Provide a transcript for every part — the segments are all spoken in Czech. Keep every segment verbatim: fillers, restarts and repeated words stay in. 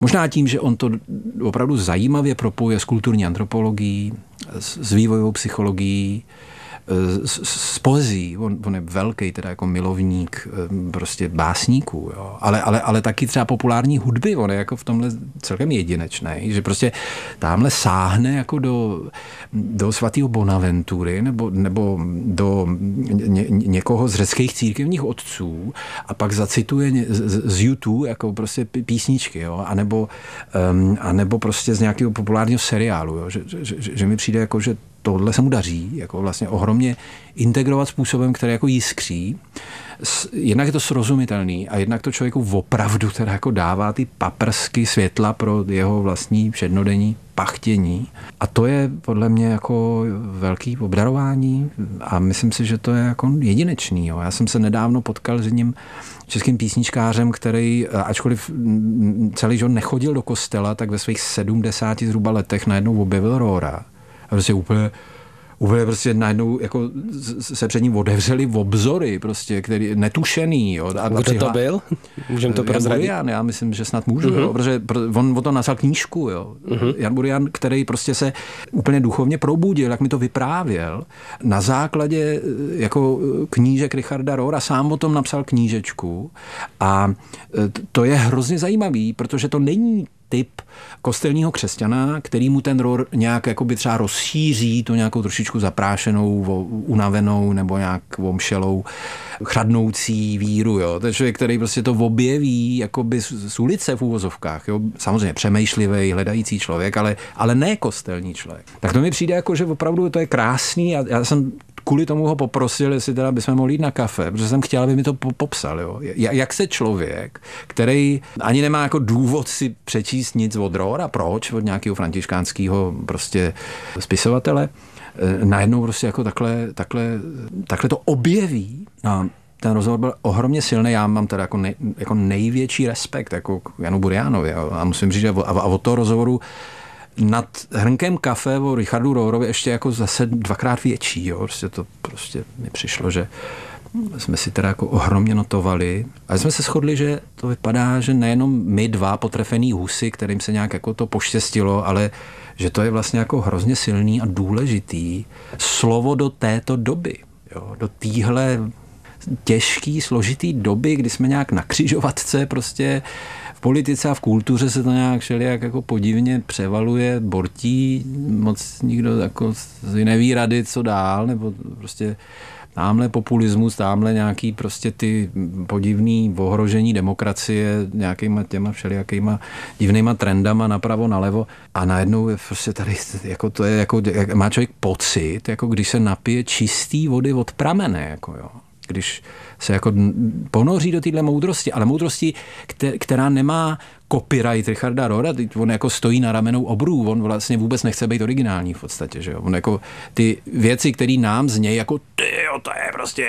Možná tím, že on to opravdu zajímavě propojuje s kulturní antropologií, s, s vývojovou psychologií, s, s poezí. On, on je velký teda jako milovník prostě básníků, jo. Ale, ale, ale taky třeba populární hudby. On je jako v tomhle celkem jedinečný, že prostě tamhle sáhne jako do, do svatého Bonaventury nebo, nebo do ně, někoho z řeckých církevních otců a pak zacituje z, z YouTube jako prostě písničky, jo. A nebo, um, a nebo prostě z nějakého populárního seriálu, jo. Že, že, že, že mi přijde jako, že tohle se mu daří, jako vlastně ohromně integrovat způsobem, který jako jiskří. Jednak je to srozumitelný a jednak to člověku opravdu teda jako dává ty paprsky světla pro jeho vlastní všednodenní pachtění. A to je podle mě jako velký obdarování a myslím si, že to je jako jedinečný. Jo. Já jsem se nedávno potkal s jedním českým písničkářem, který, ačkoliv celý život nechodil do kostela, tak ve svých sedmdesáti zhruba letech najednou objevil Rohra. A prostě úplně, úplně prostě najednou jako se před ním otevřely obzory, prostě, který netušený. Jo. A kdo to byl? Můžeme to prozradit? Jan Burian, já myslím, že snad můžu, uh-huh. jo, protože on o to napsal knížku. Jo. Uh-huh. Jan Burian, který prostě se úplně duchovně probudil, jak mi to vyprávěl, na základě jako knížek Richarda Rohra, sám o tom napsal knížečku a to je hrozně zajímavý, protože to není typ kostelního křesťana, který mu ten Rohr nějak jakoby třeba rozšíří tu nějakou trošičku zaprášenou, unavenou nebo nějak omšelou, chradnoucí víru. Jo. To je člověk, který prostě to objeví jakoby z ulice v úvozovkách. Jo. Samozřejmě přemýšlivý, hledající člověk, ale, ale ne kostelní člověk. Tak to mi přijde jako, že opravdu to je krásný a já jsem kvůli tomu ho poprosil, jestli teda bychom mohli jít na kafe, protože jsem chtěl, aby mi to popsal. Jo. Jak se člověk, který ani nemá jako důvod si přečíst nic od Rohra, proč, od nějakého františkánského prostě spisovatele, najednou prostě jako takhle, takhle, takhle to objeví. A ten rozhovor byl ohromně silný, já mám teda jako, nej, jako největší respekt jako k Janu Burianovi. Jo. A musím říct, že a, a od toho rozhovoru nad hrnkem kafe o Richardu Rohrovi ještě jako zase dvakrát větší. Jo. Prostě to prostě mi přišlo, že jsme si teda jako ohromně notovali. A jsme se shodli, že to vypadá, že nejenom my dva potrefený husy, kterým se nějak jako to poštěstilo, ale že to je vlastně jako hrozně silný a důležitý slovo do této doby. Jo. Do téhle těžký, složitý doby, kdy jsme nějak na křižovatce prostě v politice a v kultuře se to nějak všelijak jako podivně převaluje, bortí, moc nikdo jako si neví rady, co dál, nebo prostě támhle populismus, támhle nějaký prostě ty podivný ohrožení demokracie nějakýma těma všelijakýma divnýma trendama napravo, nalevo a najednou je prostě tady, jako to je, jako, má člověk pocit, jako když se napije čistý vody od pramene, jako jo. Když se jako ponoří do téhle moudrosti, ale moudrosti, která nemá copyright Richarda Rohra, on jako stojí na ramenou obrů, on vlastně vůbec nechce být originální v podstatě, že jo. On jako ty věci, které nám znějí jako tyjo, to je prostě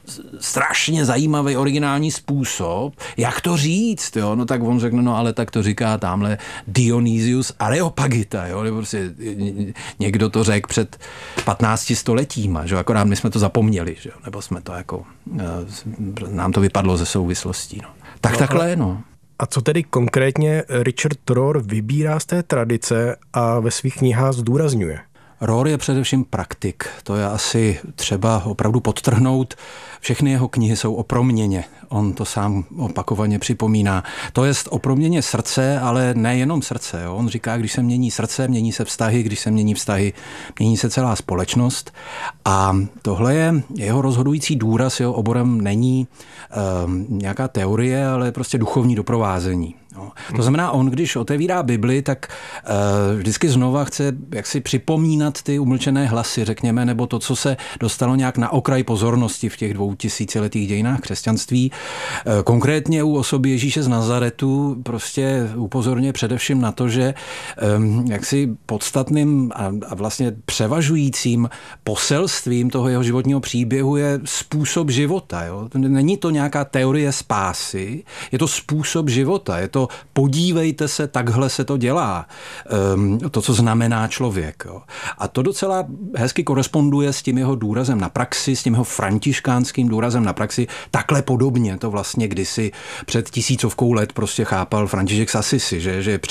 strašně zajímavý originální způsob, jak to říct, jo, no tak on řekne, no ale tak to říká tamhle Dionysius Areopagita, jo, nebo prostě někdo to řekl před patnácti stoletíma, že jo, akorát my jsme to zapomněli, že jo, nebo jsme to jako, nám to vypadlo ze souvislostí, no. Tak no, takhle, no. A co tedy konkrétně Richard Rohr vybírá z té tradice a ve svých knihách zdůrazňuje? Rohr je především praktik. To je asi třeba opravdu podtrhnout. Všechny jeho knihy jsou o proměně. On to sám opakovaně připomíná. To jest o proměně srdce, ale nejenom srdce. Jo. On říká, když se mění srdce, mění se vztahy, když se mění vztahy, mění se celá společnost. A tohle je jeho rozhodující důraz. Jeho oborem není um, nějaká teorie, ale prostě duchovní doprovázení. No. To znamená, on, když otevírá Bibli, tak uh, vždycky znova chce jaksi připomínat ty umlčené hlasy, řekněme, nebo to, co se dostalo nějak na okraj pozornosti v těch dvou tisíciletých dějinách křesťanství. Uh, konkrétně u osoby Ježíše z Nazaretu prostě upozorňuje především na to, že um, jaksi podstatným a, a vlastně převažujícím poselstvím toho jeho životního příběhu je způsob života. Jo? Není to nějaká teorie spásy, je to způsob života, je to to podívejte se, takhle se to dělá. To, co znamená člověk. Jo. A to docela hezky koresponduje s tím jeho důrazem na praxi, s tím jeho františkánským důrazem na praxi. Takhle podobně to vlastně kdysi před tisícovkou let prostě chápal František z Assisi, že, že